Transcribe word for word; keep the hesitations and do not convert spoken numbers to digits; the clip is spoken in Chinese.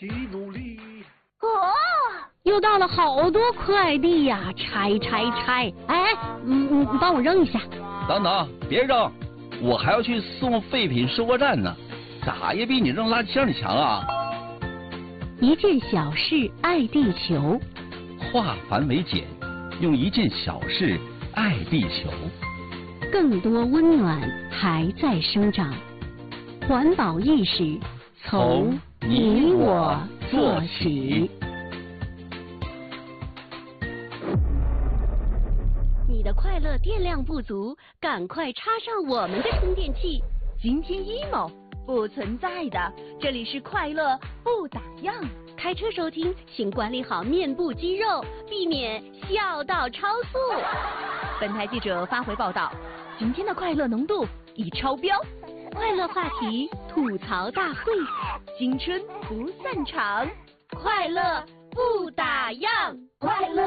起努力。 哦，又到了好多快递呀、啊，拆拆拆！哎，嗯，你帮我扔一下。 等等，别扔，我还要去送废品收货站呢，咋也比你扔垃圾箱里强啊！ 一件小事爱地球， 化繁为简，用一件小事爱地球。 更多温暖还在生长，环保意识从你我做起。你的快乐电量不足，赶快插上我们的充电器。 今天 emo 不存在的，这里是快乐不打烊。 开车收听，请管理好面部肌肉，避免笑到超速。 本台记者发回报道，今天的快乐浓度已超标。 快乐话题吐槽大会， 青春不散场，快乐不打烊，快乐。